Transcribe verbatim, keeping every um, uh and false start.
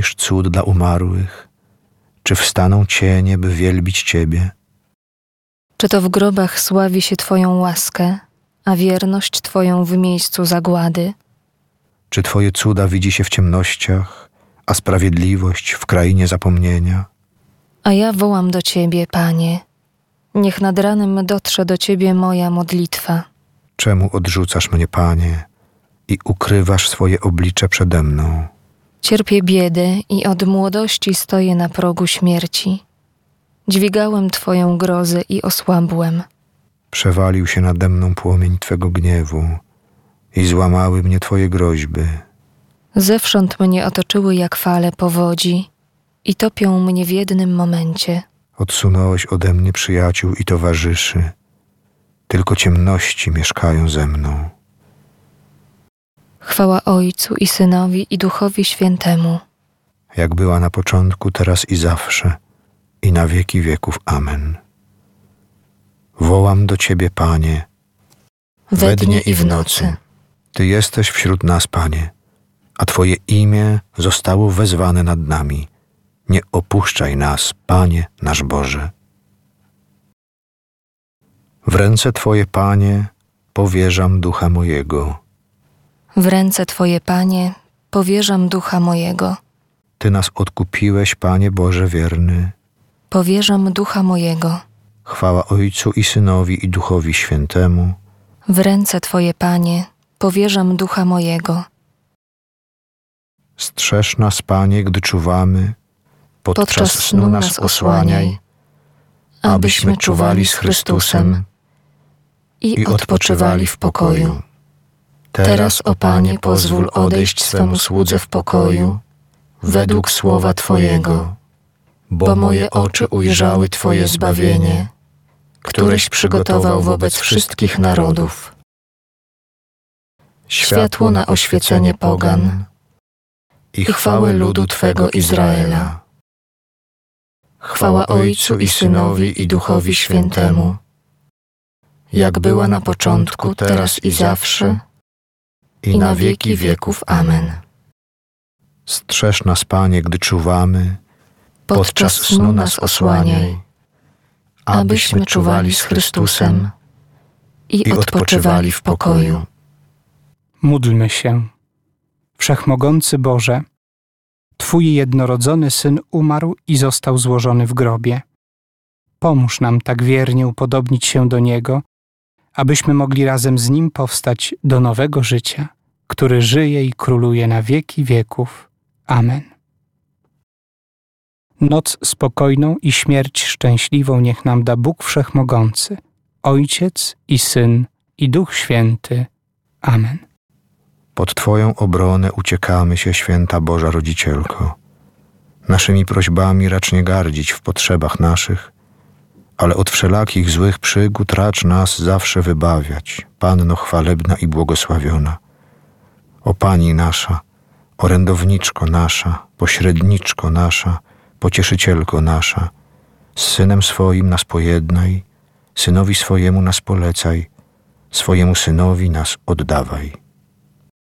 uczynisz cud dla umarłych? Czy wstaną cienie, by wielbić Ciebie? Czy to w grobach sławi się Twoją łaskę, a wierność Twoją w miejscu zagłady? Czy Twoje cuda widzi się w ciemnościach, a sprawiedliwość w krainie zapomnienia? A ja wołam do Ciebie, Panie. Niech nad ranem dotrze do Ciebie moja modlitwa. Czemu odrzucasz mnie, Panie, i ukrywasz swoje oblicze przede mną? Cierpię biedę i od młodości stoję na progu śmierci. Dźwigałem Twoją grozę i osłabłem. Przewalił się nade mną płomień Twego gniewu i złamały mnie Twoje groźby. Zewsząd mnie otoczyły jak fale powodzi i topią mnie w jednym momencie. Odsunąłeś ode mnie przyjaciół i towarzyszy. Tylko ciemności mieszkają ze mną. Chwała Ojcu i Synowi i Duchowi Świętemu. Jak była na początku, teraz i zawsze, i na wieki wieków. Amen. Wołam do Ciebie, Panie, we dnie i w nocy. Ty jesteś wśród nas, Panie, a Twoje imię zostało wezwane nad nami. Nie opuszczaj nas, Panie nasz Boże. W ręce Twoje, Panie, powierzam ducha mojego. W ręce Twoje, Panie, powierzam ducha mojego. Ty nas odkupiłeś, Panie Boże wierny. Powierzam ducha mojego. Chwała Ojcu i Synowi i Duchowi Świętemu. W ręce Twoje, Panie, powierzam ducha mojego. Strzeż nas, Panie, gdy czuwamy. Podczas, Podczas snu nas osłaniaj, abyśmy czuwali z Chrystusem i, i odpoczywali w pokoju. Teraz, o Panie, pozwól odejść swemu słudze w pokoju, według słowa Twojego, bo moje oczy ujrzały Twoje zbawienie, któreś przygotował wobec wszystkich narodów. Światło na oświecenie pogan i chwałę ludu Twego Izraela. Chwała Ojcu i Synowi i Duchowi Świętemu, jak była na początku, teraz i zawsze, i na wieki wieków. Amen. Strzeż nas, Panie, gdy czuwamy, podczas snu nas osłaniaj, abyśmy czuwali z Chrystusem i odpoczywali w pokoju. Módlmy się. Wszechmogący Boże, Twój jednorodzony Syn umarł i został złożony w grobie. Pomóż nam tak wiernie upodobnić się do Niego, abyśmy mogli razem z Nim powstać do nowego życia, który żyje i króluje na wieki wieków. Amen. Noc spokojną i śmierć szczęśliwą niech nam da Bóg Wszechmogący, Ojciec i Syn i Duch Święty. Amen. Pod Twoją obronę uciekamy się, święta Boża Rodzicielko. Naszymi prośbami racz nie gardzić w potrzebach naszych, ale od wszelakich złych przygód racz nas zawsze wybawiać, Panno chwalebna i błogosławiona. O Pani nasza, orędowniczko nasza, pośredniczko nasza, pocieszycielko nasza, z Synem swoim nas pojednaj, Synowi swojemu nas polecaj, swojemu Synowi nas oddawaj.